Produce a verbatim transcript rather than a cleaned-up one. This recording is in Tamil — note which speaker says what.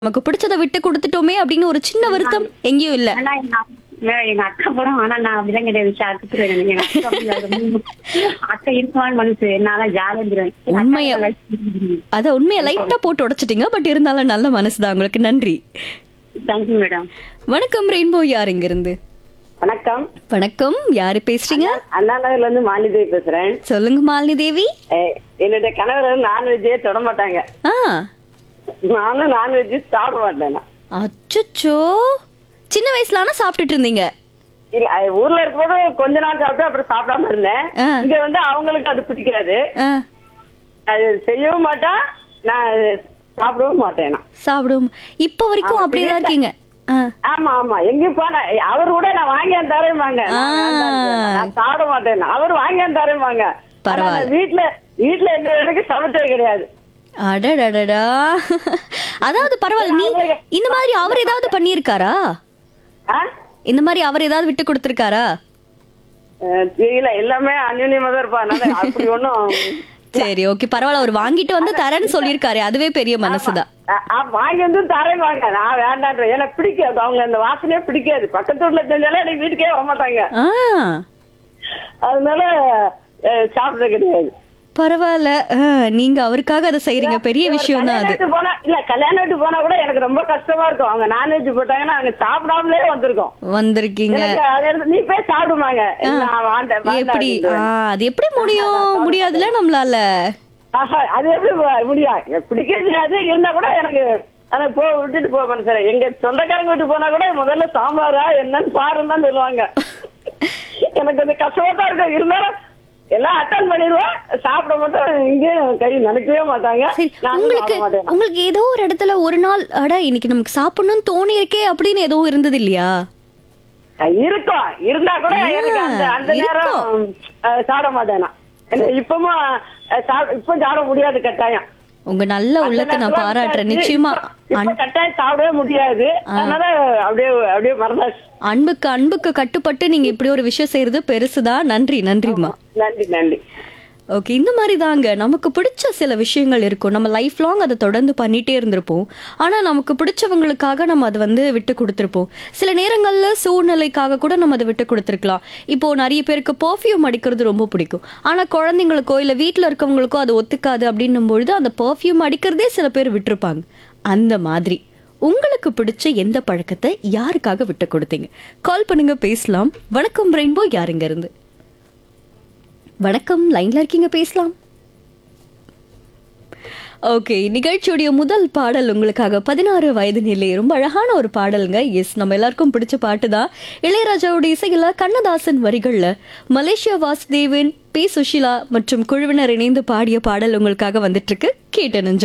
Speaker 1: நமக்கு பிடிச்சத விட்டு குடுத்துட்டோமே அப்படின்னு ஒரு சின்ன வருத்தம் எங்கேயும் இல்ல.
Speaker 2: ஆனா எங்க அப்~ மே- எங்க அக்கா போறோம். ஆனா நான் அப்படிதான் கிடையாது. சாத்துக்குறேன். எங்க அக்கா அப்படி அது மூணு- அக்கா இருக்குமான்னு மனசு என்னால ஜாலியா இருந்துருவேன்.
Speaker 1: உண்மையா அத உண்மையா லைட்டா போட்டு உடைச்சிட்டீங்க. பட் இருந்தாலும் நல்ல மனசுதான் உங்களுக்கு. நன்றி.
Speaker 2: Thank you madam.
Speaker 1: வணக்கம் ரெயின்போ. யார் இங்க இருந்து?
Speaker 3: வணக்கம்.
Speaker 1: வணக்கம். யாரு பேசுறீங்க?
Speaker 3: அண்ணா நகர்ல இருந்து மாலிதேவி பேசுறேன்.
Speaker 1: சொல்லுங்க மாலினி தேவி.
Speaker 3: ஏய், என்னுடைய கணவர் வந்து நான்வெஜ்ஜே தொட மாட்டாங்க.
Speaker 1: ஆ
Speaker 3: நானும் நான்வெஜ் சாப்பிட மாட்டேன்.
Speaker 1: அச்சச்சோ, சின்ன வயசுல ஆனா சாப்பிட்டுட்டு இருந்தீங்க.
Speaker 3: இல்ல, அது ஊர்ல இருக்கும்போது கொஞ்ச நாள் சாப்பிட்டு அப்புறம் சாப்பிடாம இருந்தேன்.
Speaker 1: ஆ.
Speaker 3: இங்க வந்து அவங்களுக்கு அது பிடிக்காது.
Speaker 1: ஆ,
Speaker 3: அது செய்யவும் மாட்டா, நான் அது சாப்பிடவும் மாட்டேன் நான்.
Speaker 1: சாப்பிடும். இப்ப வரைக்கும் அப்படியேதான் இருக்கீங்க. ஆ,
Speaker 3: ஆமா ஆமா எங்கேயும் போனா அவர் கூட நான் வாங்கி தரேன்பாங்க. நான்
Speaker 1: ஆ.
Speaker 3: வேண்டான்றேன். நான் சாப்பிட மாட்டேன். அவர் வாங்கி தரேன்பாங்க.
Speaker 1: பரவாயில்ல.
Speaker 3: வீட்டுல வீட்டுல எந்த எனக்கு சமைச்சது கிடையாது.
Speaker 1: அடடடடா. அதாவது பரவாயில்ல. நீ இந்த மாதிரி அவர் ஏதாவது பண்ணியிருக்காரா?
Speaker 3: ஆ?
Speaker 1: இந்த மாதிரி அவர் ஏதாவது விட்டு கொடுத்திருக்காரா?
Speaker 3: அஹ் தெரியல, எல்லாமே அந்யுன்யமா தான் இருப்பா. அதனால அப்படி ஒண்ணும்
Speaker 1: சரி, ஓகே, பரவாயில்ல. அவர் வாங்கிட்டு வந்து தரேன்னு சொல்லியிருக்காரு. அதுவே பெரிய மனசுதான்.
Speaker 3: அ- அ- வாங்கி வந்து தரேன் வாங்க. நான் வேண்டான்றேன். எனக்கு பிடிக்காது. அவங்க அந்த வாசனையே பிடிக்காது. பக்கத்து வீட்டுல தெரிஞ்சாலே எனக்கு வீட்டுக்கே வர மாட்டாங்க.
Speaker 1: ஆ,
Speaker 3: அதனால அஹ், சாப்பிடுறது கிடையாது.
Speaker 1: பரவாயில்ல. ஆ, நீங்க அவருக்காக அதை செய்யறீங்க. பெரிய விஷயம் தான்
Speaker 3: கல்யாண
Speaker 1: அது.
Speaker 3: வீட்டுக்கு போனா இல்ல கல்யாண வீட்டுக்கு போனா கூட எனக்கு ரொம்ப கஷ்டமா இருக்கும். அவங்க நான்வெஜ் போட்டாங்கன்னா நாங்க சாப்பிடாமலே வந்திருக்கோம்.
Speaker 1: வந்திருக்கீங்க.
Speaker 3: எனக்கு அது எடுத்து, நீ போய் சாப்பிடுமாங்க.
Speaker 1: ஆ,
Speaker 3: நான் வேண்டாம், வேண்டாம்
Speaker 1: எப்படி? ஆ,
Speaker 3: அப்படின்றேன்.
Speaker 1: அது எப்படி முடியும்? முடியாதுல நம்மளால.
Speaker 3: ஆஹா, அது எப்படி மு- முடியும்? எனக்கு பிடிக்காது. இருந்தா கூட எனக்கு அதை போ விட்டுட்டு போக சார். எங்க சொந்தக்காரங்க வீட்டுக்கு போனா கூட முதல்ல சாம்பாரா என்னன்னு பாருன்னு தான் சொல்லுவாங்க. எனக்கு கொஞ்சம் கஷ்டமா தான் இருக்கும். இருந்தாலும் எல்லாம் அட்டன் பண்ணிடுவோம். சாப்பிட மட்டும் இங்கேயும் கை நினைக்கவே மாட்டாங்க.
Speaker 1: சரி,
Speaker 3: நானும்
Speaker 1: உங்களுக்கு
Speaker 3: சாப்பிட மாட்டேன்.
Speaker 1: உங்களுக்கு ஏதோ ஒரு இடத்துல ஒரு நாள் அட இன்னைக்கு நமக்கு சாப்பிடணும்னு தோணி இருக்கே அப்படின்னு எதுவும் இருந்தது இல்லையா?
Speaker 3: இருக்கும். இருந்தா கூட எனக்கு அந்த அந்த நேரம் அஹ், சாப்பிட மாட்டேன் நான். எனக்கு இப்பவும் அஹ், சாப்பிட- இப்ப சாப்பிட முடியாது கட்டாயம்.
Speaker 1: உங்க நல்ல உள்ளத்தை நான் பாராட்டுறேன். நிச்சயமா
Speaker 3: இப்ப
Speaker 1: அன்-
Speaker 3: கட்டாயம் சாப்பிடவே முடியாது. அதனால அப்படியே அப்படியே மறந்தாச்சு.
Speaker 1: அன்புக்கு அன்புக்கு கட்டுப்பட்டு நீங்க இப்படி ஒரு விஷயம் செய்யறது பெருசுதான். நன்றி, நன்றிம்மா.
Speaker 3: நன்றி நன்றி.
Speaker 1: ஓகே, இந்த மாதிரி தாங்க நமக்கு பிடிச்ச சில விஷயங்கள் இருக்கும். நம்ம லைஃப் லாங் அதை தொடர்ந்து பண்ணிட்டே இருந்திருப்போம். ஆனா நமக்கு பிடிச்சவங்களுக்காக நம்ம அதை வந்து விட்டு கொடுத்துருப்போம். சில நேரங்கள்ல சூழ்நிலைக்காக கூட நம்ம அதை விட்டு கொடுத்துருக்கலாம். இப்போ நிறைய பேருக்கு பர்ஃப்யூம் அடிக்கிறது ரொம்ப பிடிக்கும். ஆனா குழந்தைங்களுக்கோ இல்ல வீட்டுல இருக்கவங்களுக்கோ அது ஒத்துக்காது அப்படின்னும் பொழுது அந்த பர்ஃப்யூம் அடிக்கிறதே சில பேர் விட்டுருப்பாங்க. அந்த மாதிரி உங்களுக்கு பிடிச்ச எந்த பழக்கத்தை யாருக்காக விட்டு கொடுத்தீங்க? கால் பண்ணுங்க, பேசலாம். வணக்கம் ரெயின்போ. யாருங்க இருந்து? வணக்கம், லைன்ல இருக்கீங்க, பேசலாம். ஓகே, நிகழ்ச்சியுடைய முதல் பாடல் உங்களுக்காக பதினாறு வயது நிலை. ரொம்ப அழகான ஒரு பாடலுங்க. எஸ், நம்ம எல்லாருக்கும் பிடிச்ச பாட்டு தான். இளையராஜாவுடைய இசையில கண்ணதாசன் வரிகள்ல மலேசியா வாசுதேவன், பி சுஷிலா மற்றும் குழுவினர் இணைந்து பாடிய பாடல் உங்களுக்காக வந்துட்டு இருக்கு. கேட்டு